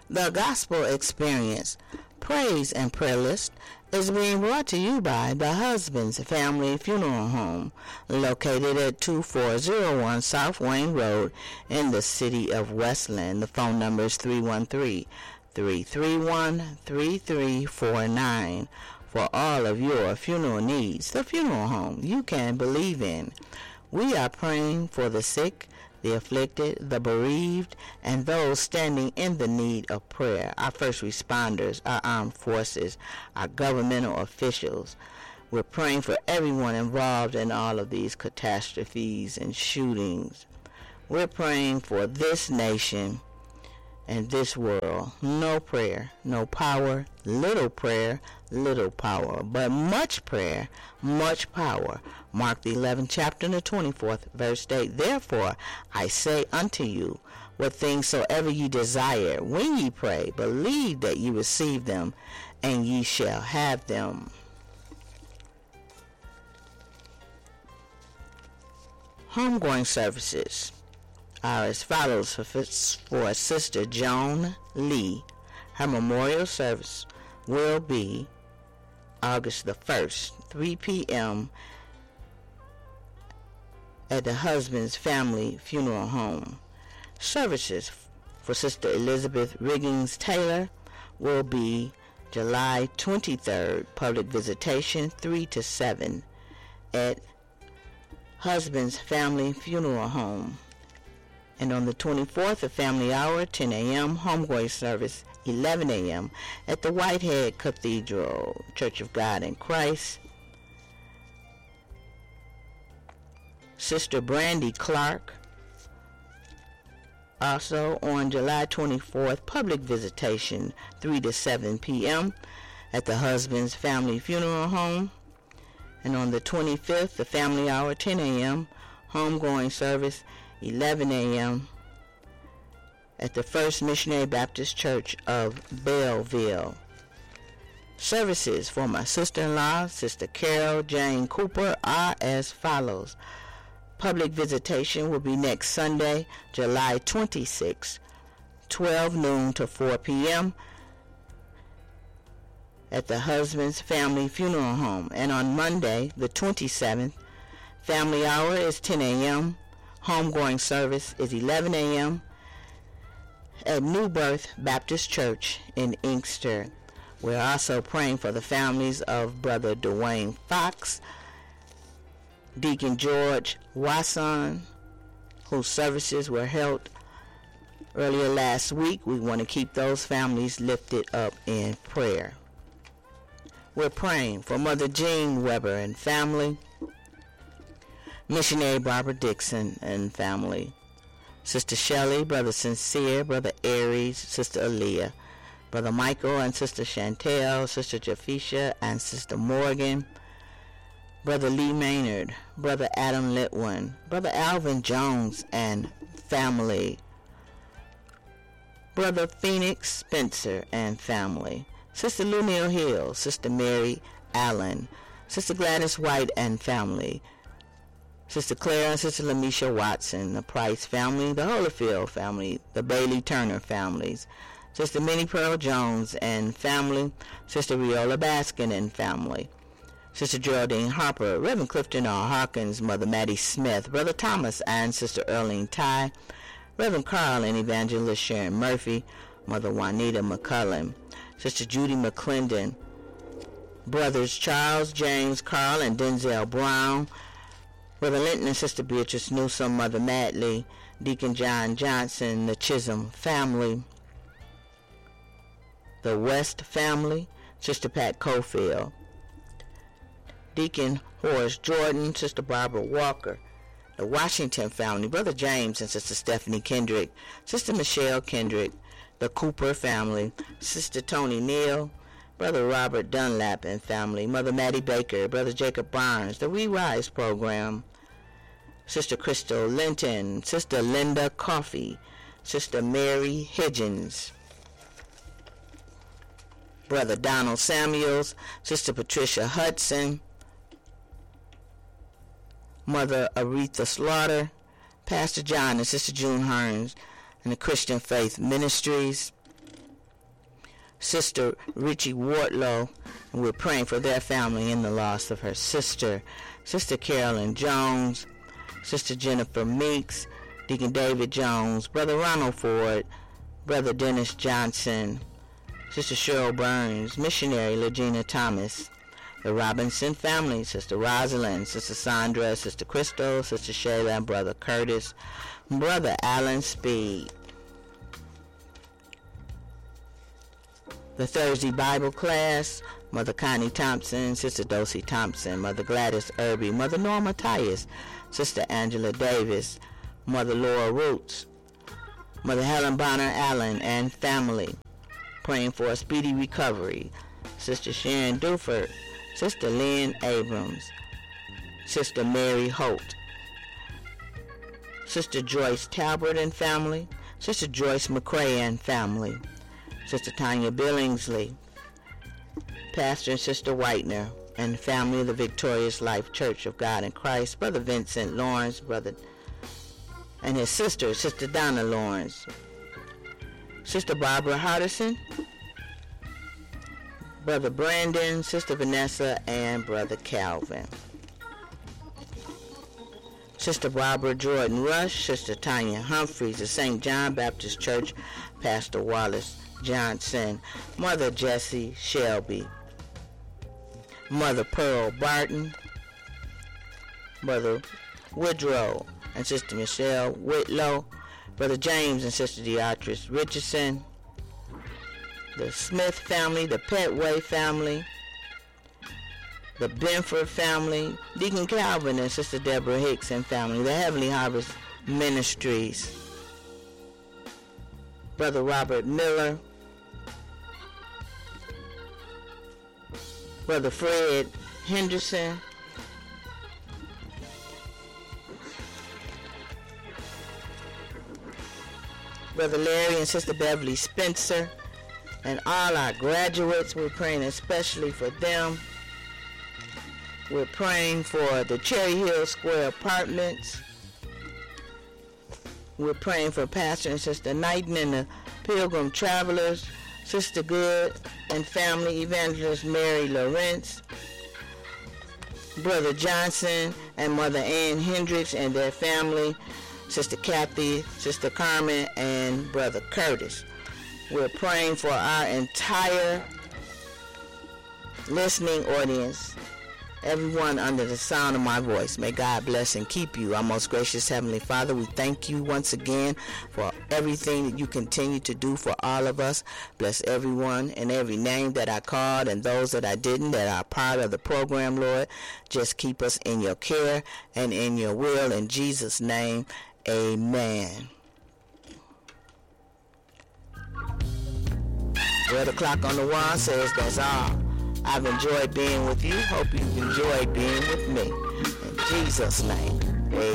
The Gospel Experience Praise and Prayer List is being brought to you by the Husbands Family Funeral Home, located at 2401 South Wayne Road in the city of Westland. The phone number is 313-331-3349 for all of your funeral needs. The funeral home you can believe in. We are praying for the sick, the afflicted, the bereaved, and those standing in the need of prayer. Our first responders, our armed forces, our governmental officials. We're praying for everyone involved in all of these catastrophes and shootings. We're praying for this nation and this world. No prayer, no power. Little prayer, little power. But much prayer, much power. Mark the 11th chapter and the 24th verse state, Therefore I say unto you, what things soever ye desire, when ye pray, believe that ye receive them, and ye shall have them. Homegoing services are as follows for Sister Joan Lee. Her memorial service will be August the 1st, 3 p.m. at the Husband's Family Funeral Home. Services for Sister Elizabeth Riggins Taylor will be July 23rd, public visitation 3 to 7 at Husband's Family Funeral Home. And on the 24th, a family hour, 10 a.m., homegoing service, 11 a.m., at the Whitehead Cathedral, Church of God in Christ. Sister Brandy Clark, also on July 24th, public visitation, 3 to 7 p.m., at the Husband's Family Funeral Home. And on the 25th, the family hour, 10 a.m., homegoing service, 11 a.m. at the First Missionary Baptist Church of Belleville. Services for my sister-in-law, Sister Carol Jane Cooper, are as follows. Public visitation will be next Sunday, July 26, 12 noon to 4 p.m. at the Husband's Family Funeral Home. And on Monday, the 27th, family hour is 10 a.m., homegoing service is 11 a.m. at New Birth Baptist Church in Inkster. We're also praying for the families of Brother Dwayne Fox, Deacon George Wasson, whose services were held earlier last week. We want to keep those families lifted up in prayer. We're praying for Mother Jean Weber and family, Missionary Barbara Dixon and family, Sister Shelley, Brother Sincere, Brother Aries, Sister Aaliyah, Brother Michael and Sister Chantel, Sister Jafisha and Sister Morgan, Brother Lee Maynard, Brother Adam Litwin, Brother Alvin Jones and family, Brother Phoenix Spencer and family, Sister Lunil Hill, Sister Mary Allen, Sister Gladys White and family, Sister Claire and Sister Lamisha Watson, the Price family, the Holyfield family, the Bailey Turner families, Sister Minnie Pearl Jones and family, Sister Riola Baskin and family, Sister Geraldine Harper, Reverend Clifton R. Hawkins, Mother Maddie Smith, Brother Thomas and Sister Earlene Ty, Reverend Carl and Evangelist Sharon Murphy, Mother Juanita McCullen, Sister Judy McClendon, Brothers Charles, James, Carl, and Denzel Brown, Brother Linton and Sister Beatrice Newsom, Mother Madley, Deacon John Johnson, the Chisholm family, the West family, Sister Pat Cofield, Deacon Horace Jordan, Sister Barbara Walker, the Washington family, Brother James and Sister Stephanie Kendrick, Sister Michelle Kendrick, the Cooper family, Sister Tony Neal, Brother Robert Dunlap and family, Mother Maddie Baker, Brother Jacob Barnes, the We Rise program, Sister Crystal Linton, Sister Linda Coffey, Sister Mary Higgins, Brother Donald Samuels, Sister Patricia Hudson, Mother Aretha Slaughter, Pastor John and Sister June Hearns, and the Christian Faith Ministries, Sister Richie Wardlow, and we're praying for their family in the loss of her sister. Sister Carolyn Jones, Sister Jennifer Meeks, Deacon David Jones, Brother Ronald Ford, Brother Dennis Johnson, Sister Cheryl Burns, Missionary Legina Thomas, the Robinson family, Sister Rosalind, Sister Sandra, Sister Crystal, Sister Shayla, Brother Curtis, Brother Alan Speed. The Thursday Bible class, Mother Connie Thompson, Sister Dulcie Thompson, Mother Gladys Irby, Mother Norma Tyus, Sister Angela Davis, Mother Laura Roots, Mother Helen Bonner Allen and family, praying for a speedy recovery. Sister Sharon Duford, Sister Lynn Abrams, Sister Mary Holt, Sister Joyce Talbot and family, Sister Joyce McCrae and family, Sister Tanya Billingsley, Pastor and Sister Whitener, and family of the Victorious Life Church of God in Christ, Brother Vincent Lawrence, brother, and his sister, Sister Donna Lawrence, Sister Barbara Hardison, Brother Brandon, Sister Vanessa, and Brother Calvin. Sister Barbara Jordan Rush, Sister Tanya Humphreys of St. John Baptist Church, Pastor Wallace Johnson, Mother Jessie Shelby, Mother Pearl Barton, Brother Woodrow and Sister Michelle Whitlow, Brother James and Sister Deatrice Richardson, the Smith family, the Petway family, the Benford family, Deacon Calvin and Sister Deborah Hicks and family, the Heavenly Harvest Ministries, Brother Robert Miller, Brother Fred Henderson, Brother Larry and Sister Beverly Spencer, and all our graduates. We're praying especially for them. We're praying for the Cherry Hill Square Apartments. We're praying for Pastor and Sister Knighton and the Pilgrim Travelers, Sister Good and family, Evangelist Mary Lawrence, Brother Johnson and Mother Ann Hendricks and their family, Sister Kathy, Sister Carmen, and Brother Curtis. We're praying for our entire listening audience, everyone under the sound of my voice. May God bless and keep you. Our most gracious Heavenly Father, we thank you once again for everything that you continue to do for all of us. Bless everyone and every name that I called and those that I didn't, that are part of the program, Lord. Just keep us in your care and in your will. In Jesus' name, amen. Well, the clock on the wall says that's all. I've enjoyed being with you. Hope you've enjoyed being with me. In Jesus' name, amen.